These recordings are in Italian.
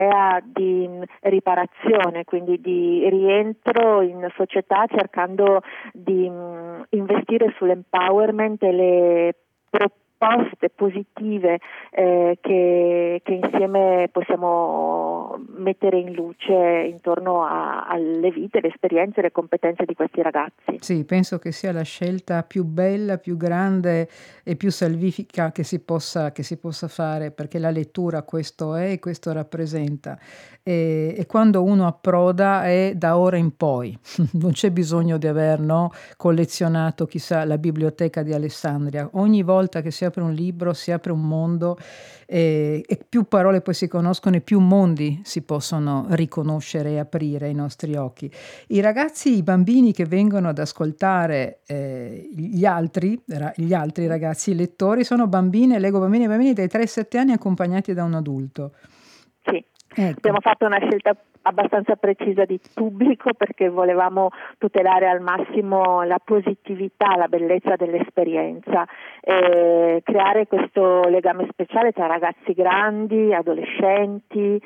di riparazione, quindi di rientro in società, cercando di investire sull'empowerment e le proposte positive che insieme possiamo mettere in luce intorno alle vite, le esperienze e le competenze di questi ragazzi. Sì, penso che sia la scelta più bella, più grande e più salvifica che si possa fare, perché la lettura questo è e questo rappresenta. E quando uno approda è da ora in poi, non c'è bisogno di aver, no, collezionato chissà la biblioteca di Alessandria. Ogni volta che si apre un libro si apre un mondo e più parole poi si conoscono e più mondi si possono riconoscere e aprire ai nostri occhi. I bambini che vengono ad ascoltare gli altri ragazzi lettori sono bambine, leggo bambini e bambini dai 3 ai 7 anni accompagnati da un adulto. Sì, Ecco. abbiamo fatto una scelta abbastanza precisa di pubblico perché volevamo tutelare al massimo la positività, la bellezza dell'esperienza, creare questo legame speciale tra ragazzi grandi, adolescenti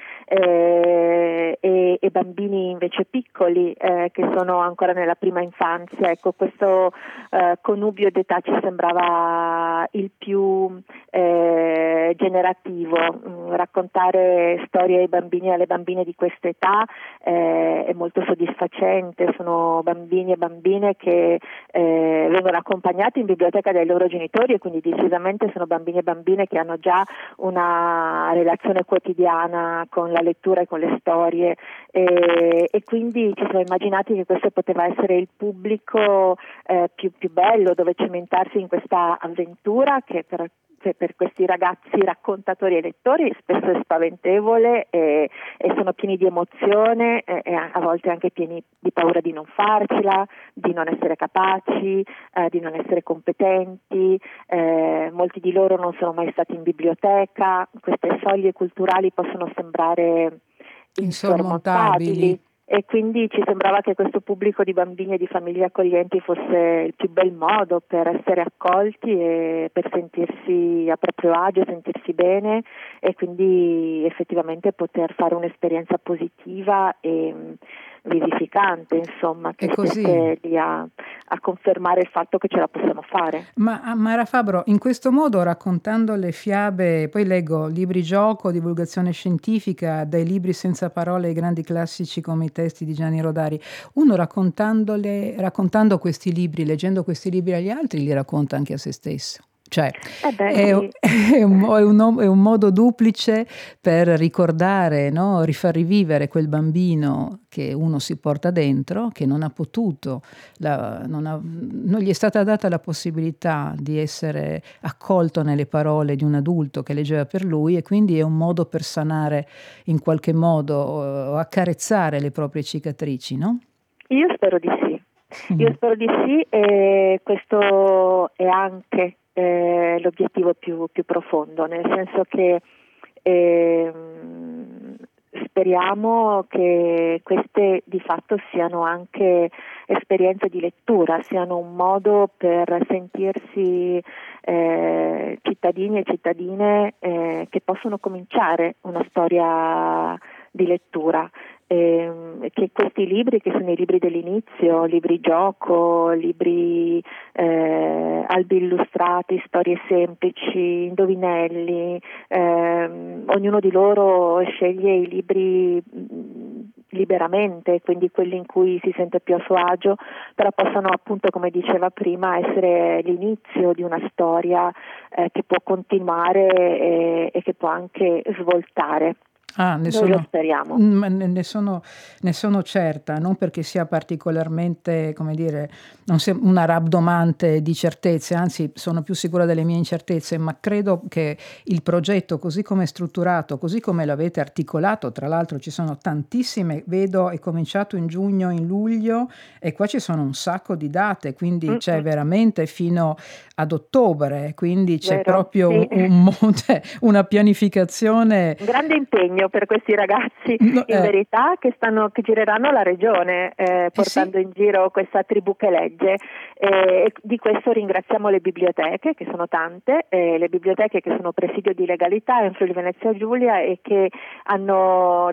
e bambini invece piccoli che sono ancora nella prima infanzia. Ecco, questo connubio d'età ci sembrava il più generativo. Raccontare storie ai bambini e alle bambine di questa età è molto soddisfacente. Sono bambini e bambine che vengono accompagnati in biblioteca dai loro genitori e quindi decisamente sono bambini e bambine che hanno già una relazione quotidiana con la lettura e con le storie e quindi ci siamo immaginati che questo poteva essere il pubblico più bello dove cimentarsi in questa avventura che per questi ragazzi raccontatori e lettori spesso è spaventevole e sono pieni di emozione e a volte anche pieni di paura di non farcela, di non essere capaci, di non essere competenti. Molti di loro non sono mai stati in biblioteca. Queste soglie culturali possono sembrare insormontabili. E quindi ci sembrava che questo pubblico di bambini e di famiglie accoglienti fosse il più bel modo per essere accolti e per sentirsi a proprio agio, sentirsi bene e quindi effettivamente poter fare un'esperienza positiva e vivificante, insomma, che stesse lì a confermare il fatto che ce la possiamo fare. Ma Mara Fabbro, in questo modo, raccontando le fiabe, poi leggo libri gioco, divulgazione scientifica, dai libri senza parole ai grandi classici come i testi di Gianni Rodari, uno raccontando questi libri, leggendo questi libri agli altri, li racconta anche a se stesso. Cioè, è un modo duplice per ricordare, no? Rifar rivivere quel bambino che uno si porta dentro, che non ha potuto, non gli è stata data la possibilità di essere accolto nelle parole di un adulto che leggeva per lui, e quindi è un modo per sanare in qualche modo o accarezzare le proprie cicatrici, no? Io spero di sì. Io spero di sì e questo è anche l'obiettivo più profondo, nel senso che speriamo che queste di fatto siano anche esperienze di lettura, siano un modo per sentirsi cittadini e cittadine che possono cominciare una storia di lettura. Che questi libri, che sono i libri dell'inizio, libri gioco, libri albi illustrati, storie semplici, indovinelli, ognuno di loro sceglie i libri liberamente, quindi quelli in cui si sente più a suo agio, però possono appunto, come diceva prima, essere l'inizio di una storia che può continuare e che può anche svoltare. Noi lo speriamo. Ne sono certa, non perché sia particolarmente, come dire, non sia una rabdomante di certezze, anzi sono più sicura delle mie incertezze, ma credo che il progetto, così come è strutturato, così come l'avete articolato, tra l'altro ci sono tantissime, vedo è cominciato in giugno, in luglio e qua ci sono un sacco di date, quindi c'è veramente fino ad ottobre, quindi c'è proprio una pianificazione. Un grande impegno per questi ragazzi in verità che gireranno la regione portando in giro questa tribù che legge e di questo ringraziamo le biblioteche, che sono tante, le biblioteche che sono presidio di legalità in Friuli Venezia Giulia e che hanno